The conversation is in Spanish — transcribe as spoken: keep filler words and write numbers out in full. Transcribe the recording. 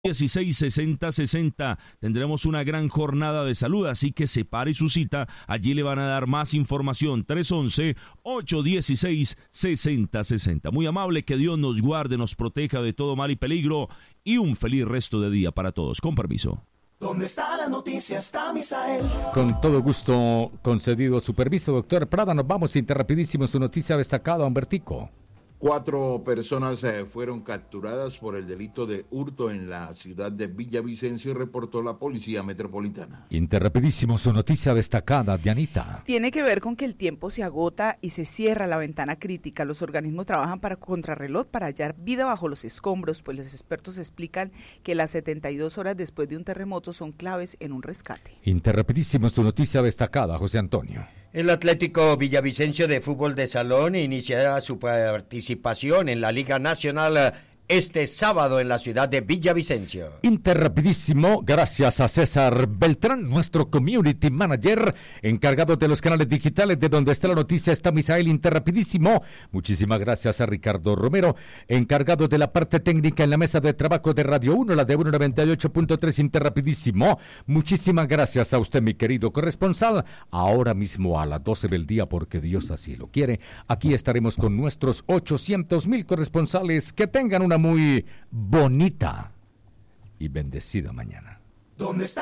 dieciséis sesenta sesenta. Tendremos una gran jornada de salud, así que separe su cita. Allí le van a dar más información. tres once, ocho dieciséis, sesenta sesenta. Muy amable, que Dios nos guarde, nos proteja de todo mal y peligro y un feliz resto de día para todos. Con permiso. ¿Dónde está la noticia? Está Misael. Con todo gusto concedido su permiso, doctor Prada. Nos vamos interrapidísimo. Su noticia destacada, Humbertico. Cuatro personas eh, fueron capturadas por el delito de hurto en la ciudad de Villavicencio, reportó la Policía Metropolitana. Interrapidísimo, su noticia destacada, Dianita. Tiene que ver con que el tiempo se agota y se cierra la ventana crítica. Los organismos trabajan para contrarreloj para hallar vida bajo los escombros, pues los expertos explican que las setenta y dos horas después de un terremoto son claves en un rescate. Interrapidísimo, su noticia destacada, José Antonio. El Atlético Villavicencio de Fútbol de Salón iniciará su participación en la Liga Nacional este sábado en la ciudad de Villavicencio. Interrapidísimo, gracias a César Beltrán, nuestro community manager, encargado de los canales digitales de donde está la noticia, está Misael. Interrapidísimo, muchísimas gracias a Ricardo Romero, encargado de la parte técnica en la mesa de trabajo de Radio uno, la de uno noventa y ocho punto tres. Interrapidísimo, muchísimas gracias a usted, mi querido corresponsal. Ahora mismo a las doce del día, porque Dios así lo quiere, aquí estaremos con nuestros ochocientos mil corresponsales. Que tengan una muy bonita y bendecida mañana. ¿Dónde está?